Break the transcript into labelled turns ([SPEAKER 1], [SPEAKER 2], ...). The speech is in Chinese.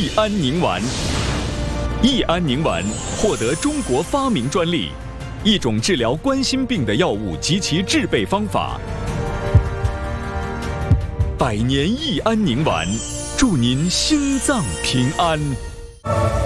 [SPEAKER 1] 益安宁丸。益安宁丸获得中国发明专利，一种治疗冠心病的药物及其制备方法。百年益安宁丸，祝您心脏平安。